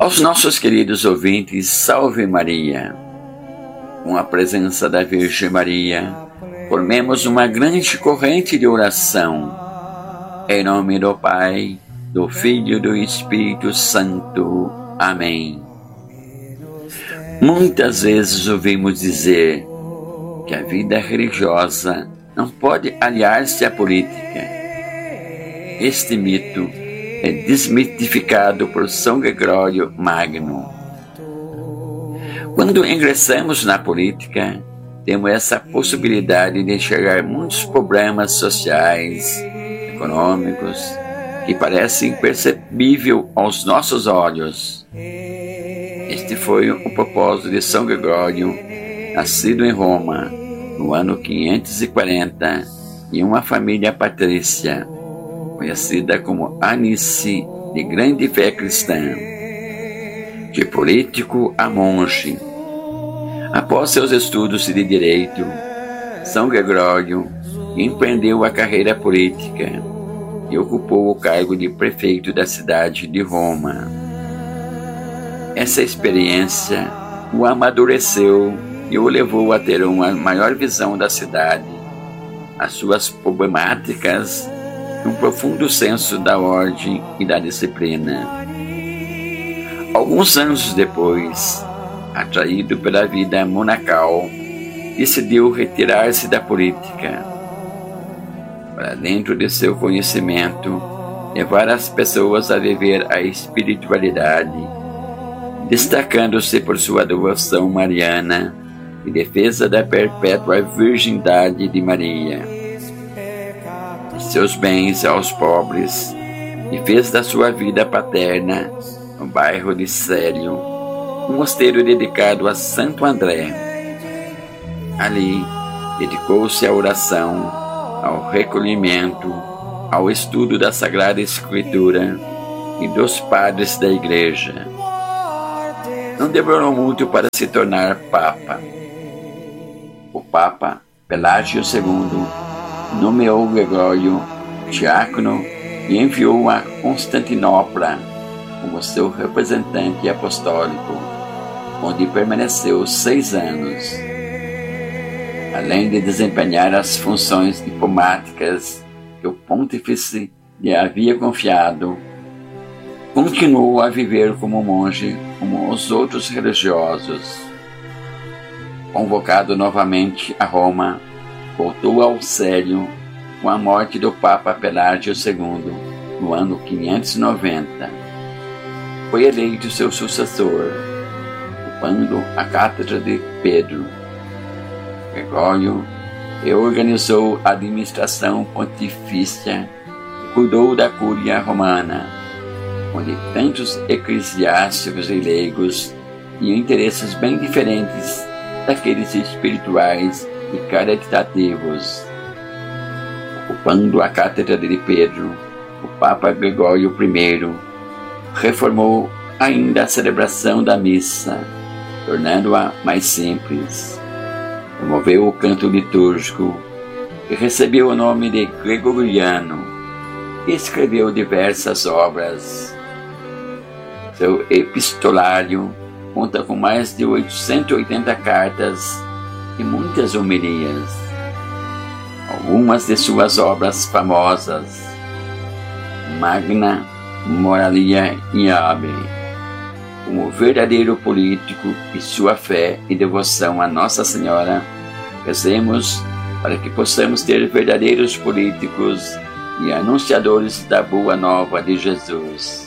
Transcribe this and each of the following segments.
Aos nossos queridos ouvintes, salve Maria. Com a presença da Virgem Maria, formemos uma grande corrente de oração. Em nome do Pai, do Filho e do Espírito Santo. Amém. Muitas vezes ouvimos dizer que a vida religiosa não pode aliar-se à política. Este mito é desmitificado por São Gregório Magno. Quando ingressamos na política, temos essa possibilidade de enxergar muitos problemas sociais, econômicos, que parecem imperceptíveis aos nossos olhos. Este foi o propósito de São Gregório, nascido em Roma, no ano 540, em uma família patrícia, conhecida como Anice, de grande fé cristã. De político a monge. Após seus estudos de direito, São Gregório empreendeu a carreira política e ocupou o cargo de prefeito da cidade de Roma. Essa experiência o amadureceu e o levou a ter uma maior visão da cidade, as suas problemáticas, um profundo senso da ordem e da disciplina. Alguns anos depois, atraído pela vida monacal, decidiu retirar-se da política. Para dentro de seu conhecimento, levar as pessoas a viver a espiritualidade, destacando-se por sua devoção mariana e defesa da perpétua virgindade de Maria. Seus bens aos pobres e fez da sua vida paterna, no bairro de Célio, um mosteiro dedicado a Santo André. Ali, dedicou-se à oração, ao recolhimento, ao estudo da Sagrada Escritura e dos padres da Igreja. Não demorou muito para se tornar Papa. O Papa Pelágio II nomeou Gregório diácono e enviou a Constantinopla como seu representante apostólico, onde permaneceu 6 anos. Além de desempenhar as funções diplomáticas que o pontífice lhe havia confiado, continuou a viver como monge como os outros religiosos. Convocado novamente a Roma, voltou ao Célio com a morte do Papa Pelágio II, no ano 590. Foi eleito seu sucessor, ocupando a cátedra de Pedro. Gregório reorganizou a administração pontifícia e cuidou da Cúria Romana, onde tantos eclesiásticos e leigos tinham interesses bem diferentes daqueles espirituais e caritativos. Ocupando a cátedra de Pedro, o Papa Gregório I reformou ainda a celebração da missa, tornando-a mais simples. Promoveu o canto litúrgico, que recebeu o nome de Gregoriano, e escreveu diversas obras. Seu epistolário conta com mais de 880 cartas e muitas homilias. Algumas de suas obras famosas: Magna Moralia in Abe, como verdadeiro político, e sua fé e devoção a Nossa Senhora. Rezemos para que possamos ter verdadeiros políticos e anunciadores da boa nova de Jesus.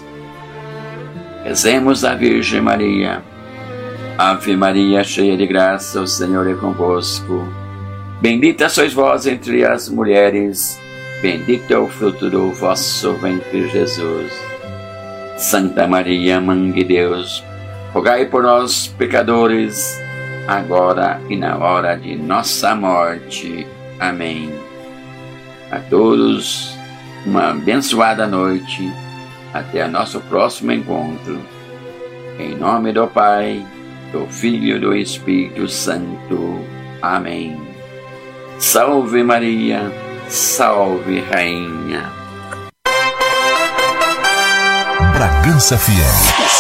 Rezemos a Virgem Maria. Ave Maria, cheia de graça, o Senhor é convosco. Bendita sois vós entre as mulheres, bendito é o fruto do vosso ventre, Jesus. Santa Maria, Mãe de Deus, rogai por nós, pecadores, agora e na hora de nossa morte. Amém. A todos, uma abençoada noite. Até o nosso próximo encontro. Em nome do Pai, do Filho e do Espírito Santo. Amém. Salve Maria, salve Rainha. Bragança FM